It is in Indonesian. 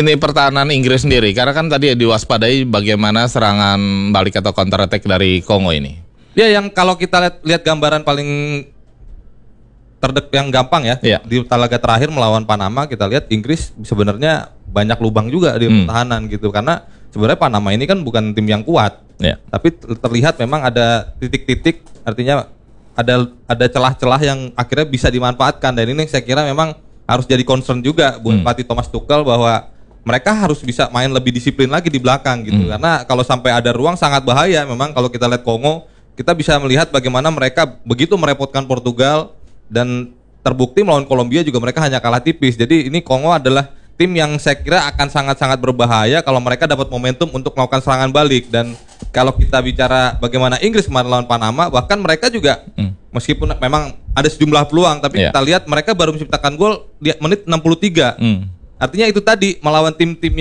Ini pertahanan Inggris sendiri, karena kan tadi diwaspadai bagaimana serangan balik atau counter attack dari Kongo ini. Ya, yang kalau kita lihat gambaran paling yang gampang ya, di laga terakhir melawan Panama kita lihat Inggris sebenarnya banyak lubang juga di pertahanan gitu, karena sebenarnya Panama ini kan bukan tim yang kuat, tapi terlihat memang ada titik-titik, artinya ada celah-celah yang akhirnya bisa dimanfaatkan, dan ini saya kira memang harus jadi concern juga buat pelatih Thomas Tuchel bahwa mereka harus bisa main lebih disiplin lagi di belakang gitu, karena kalau sampai ada ruang sangat bahaya. Memang kalau kita lihat Kongo, kita bisa melihat bagaimana mereka begitu merepotkan Portugal, dan terbukti melawan Kolombia juga mereka hanya kalah tipis. Jadi ini Kongo adalah tim yang saya kira akan sangat-sangat berbahaya kalau mereka dapat momentum untuk melakukan serangan balik. Dan kalau kita bicara bagaimana Inggris kemarin lawan Panama, bahkan mereka juga meskipun memang ada sejumlah peluang, tapi kita lihat mereka baru menciptakan gol di menit 63. Artinya itu tadi, melawan tim-tim